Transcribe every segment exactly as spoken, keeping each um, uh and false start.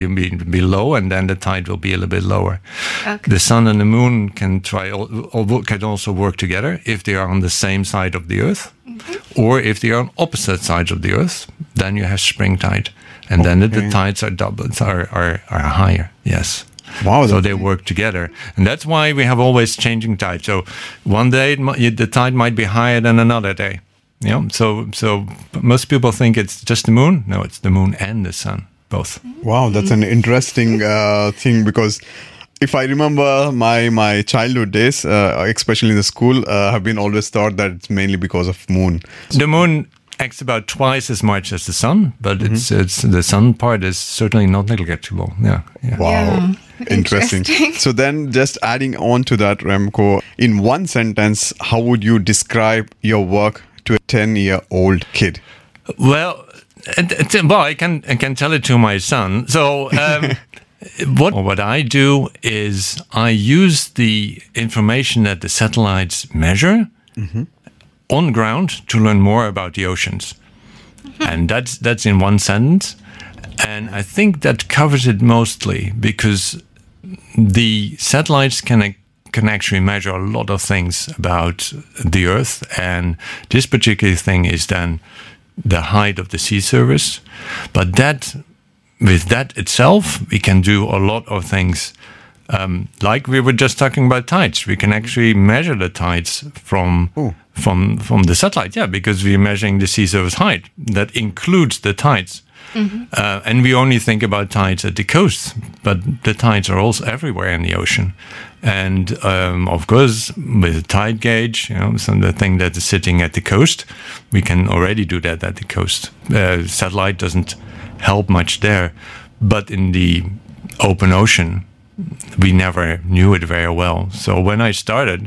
be, be low, and then the tide will be a little bit lower. Okay. The sun and the moon can try, can also work together if they are on the same side of the Earth, mm-hmm. or if they are on opposite sides of the Earth. Then you have spring tide, and okay. then the tides are doubled, are are, are higher. Yes. Wow. So they work together, and that's why we have always changing tide. So one day it might, the tide might be higher than another day. Yeah. So so most people think it's just the moon. No, it's the moon and the sun. Both. Wow, that's an interesting uh, thing, because if I remember my my childhood days, uh, especially in the school, uh, have been always thought that it's mainly because of moon. The moon acts about twice as much as the sun, but mm-hmm. it's it's the sun part is certainly not negligible. Yeah. yeah. Wow. Yeah. Interesting. Interesting. So then, just adding on to that, Remco, in one sentence, how would you describe your work to a ten-year-old kid? Well. And, and, well, I can I can tell it to my son. So um, what what I do is I use the information that the satellites measure mm-hmm. on ground to learn more about the oceans, mm-hmm. and that's that's in one sentence. And I think that covers it mostly, because the satellites can can actually measure a lot of things about the Earth, and this particular thing is then the height of the sea surface. But that, with that itself, we can do a lot of things. Um, like we were just talking about tides, we can actually measure the tides from Ooh. from from the satellite. Yeah, because we're measuring the sea surface height. That includes the tides. Mm-hmm. Uh, and we only think about tides at the coast, but the tides are also everywhere in the ocean. And um, of course, with a tide gauge, you know, so the thing that is sitting at the coast, we can already do that at the coast. Uh, satellite doesn't help much there, but in the open ocean, we never knew it very well. So when I started,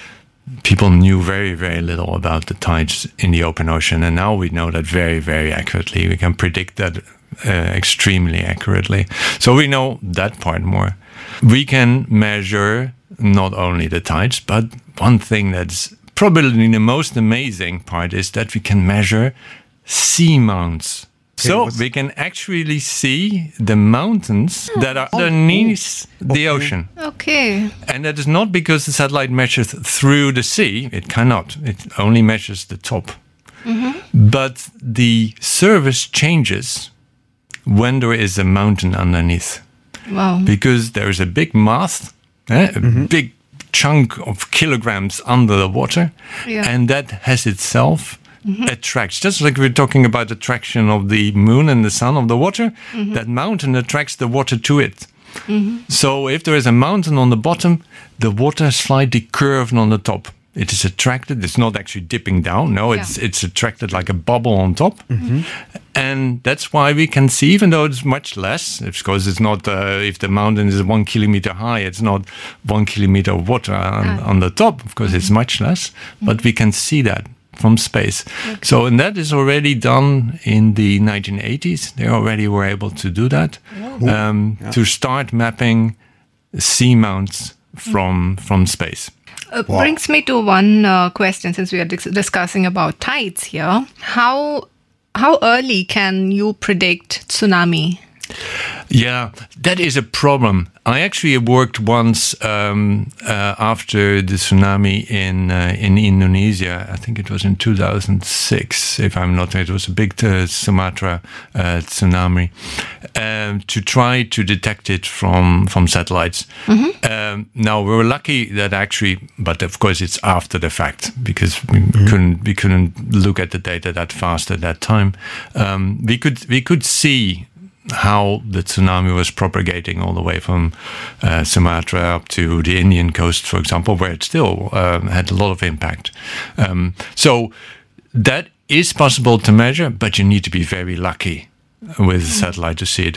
people knew very, very little about the tides in the open ocean, and now we know that very, very accurately. We can predict that uh, extremely accurately. So we know that part more. We can measure not only the tides, but one thing that's probably the most amazing part is that we can measure sea mounts. So we can actually see the mountains that are underneath the ocean. Okay. And that is not because the satellite measures through the sea. It cannot. It only measures the top. Mm-hmm. But the surface changes when there is a mountain underneath. Wow. Because there is a big mass, eh, a mm-hmm. big chunk of kilograms under the water. Yeah. And that has itself Mm-hmm. attracts, just like we're talking about attraction of the moon and the sun of the water, mm-hmm. that mountain attracts the water to it. Mm-hmm. So if there is a mountain on the bottom, the water is slightly curved on the top. It is attracted. It's not actually dipping down. No, it's yeah. it's attracted like a bubble on top. Mm-hmm. And that's why we can see, even though it's much less, because it's not, uh, if the mountain is one kilometer high, it's not one kilometer of water on, ah. on the top. Of course, mm-hmm. it's much less, mm-hmm. but we can see that from space. Okay. So, and that is already done in the nineteen eighties. They already were able to do that, oh. um, yeah. to start mapping sea mounts from from space. Uh, wow. Brings me to one uh, question, since we are dis- discussing about tides here. How how early can you predict tsunami? Yeah, that is a problem. I actually worked once um, uh, after the tsunami in uh, in Indonesia. I think it was in two thousand six, if I'm not wrong. It was a big uh, Sumatra uh, tsunami, um, to try to detect it from from satellites. Mm-hmm. Um, now we were lucky that actually, but of course it's after the fact, because we mm-hmm. couldn't we couldn't look at the data that fast at that time. Um, we could we could see how the tsunami was propagating all the way from uh, Sumatra up to the Indian coast, for example, where it still um, had a lot of impact. Um, so that is possible to measure, but you need to be very lucky with a satellite to see it.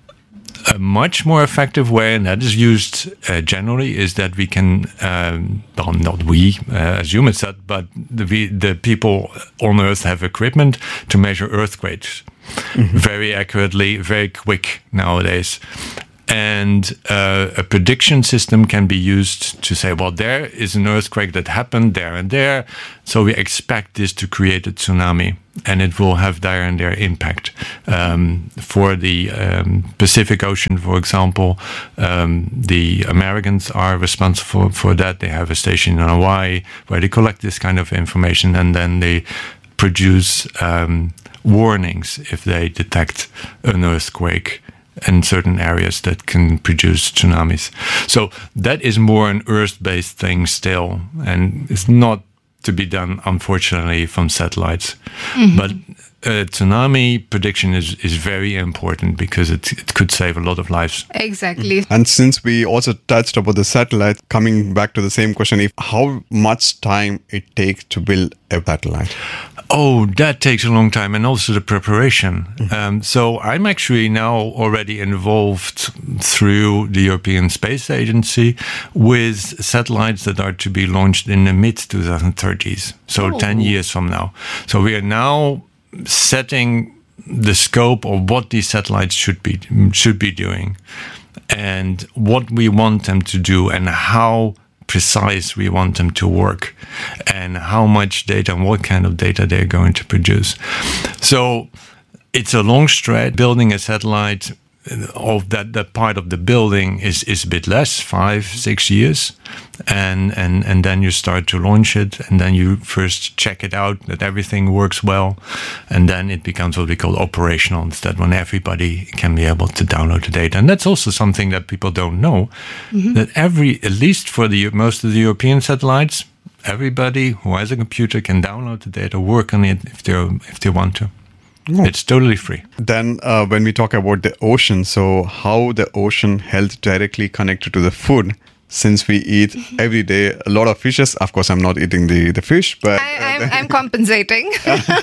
A much more effective way, and that is used uh, generally, is that we can, um, well, not we uh, as humans, but the, we, the people on Earth have equipment to measure earthquakes. Mm-hmm. Very accurately, very quick nowadays. And uh, a prediction system can be used to say, well, there is an earthquake that happened there and there, so we expect this to create a tsunami, and it will have there and there impact. Um, for the um, Pacific Ocean, for example, um, the Americans are responsible for that. They have a station in Hawaii where they collect this kind of information, and then they produce um, warnings if they detect an earthquake in certain areas that can produce tsunamis. So that is more an Earth-based thing still, and it's not to be done, unfortunately, from satellites. Mm-hmm. But uh, tsunami prediction is, is very important because it, it could save a lot of lives. Exactly. And since we also touched about the satellite, coming back to the same question, if how much time it takes to build a satellite? Oh, that takes a long time, and also the preparation. Mm-hmm. Um, so I'm actually now already involved through the European Space Agency with satellites that are to be launched in the mid twenty thirties, so oh. ten years from now. So we are now setting the scope of what these satellites should be should be doing, and what we want them to do, and how precise we want them to work, and how much data and what kind of data they're going to produce. So it's a long stretch. Building a satellite of that, that part of the building is, is a bit less, five, six years. And, and, and then you start to launch it, and then you first check it out, that everything works well. And then it becomes what we call operational. It's that when everybody can be able to download the data. And that's also something that people don't know, mm-hmm. that every, at least for the most of the European satellites, everybody who has a computer can download the data, work on it if they if they want to. Oh. It's totally free. Then uh, when we talk about the ocean, so how the ocean health directly connected to the food, since we eat every day a lot of fishes. Of course, I'm not eating the, the fish, but... I, I'm, I'm compensating.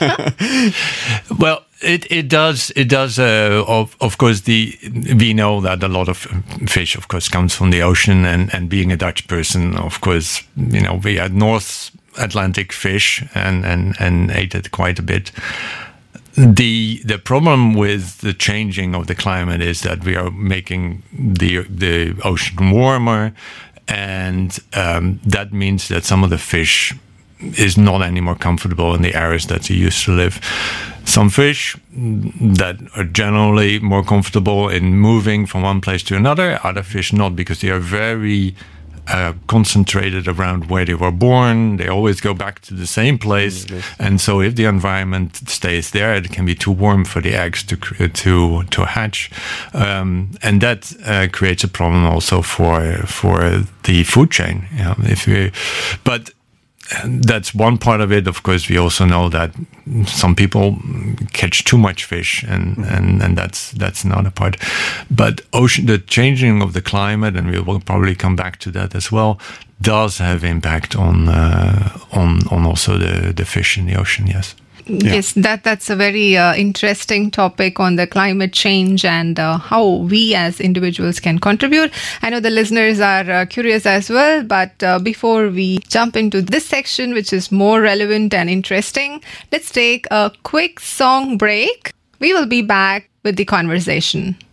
Well, it, it does, it does uh, of, of course, the we know that a lot of fish, of course, comes from the ocean, and, and being a Dutch person, of course, you know, we had North Atlantic fish and, and, and ate it quite a bit. The the problem with the changing of the climate is that we are making the the ocean warmer, and um, that means that some of the fish is not anymore comfortable in the areas that they used to live. Some fish that are generally more comfortable in moving from one place to another, other fish not, because they are very Uh, concentrated around where they were born. They always go back to the same place, mm-hmm. and so if the environment stays there, it can be too warm for the eggs to to to hatch, um, and that uh, creates a problem also for for the food chain. You know, if we, but. And that's one part of it. Of course, we also know that some people catch too much fish, and, and, and that's that's another part. But ocean, the changing of the climate, and we will probably come back to that as well, does have impact on uh, on on also the, the fish in the ocean. Yes. Yeah. Yes, that that's a very uh, interesting topic on the climate change and uh, how we as individuals can contribute. I know the listeners are uh, curious as well, but uh, before we jump into this section, which is more relevant and interesting, let's take a quick song break. We will be back with the conversation.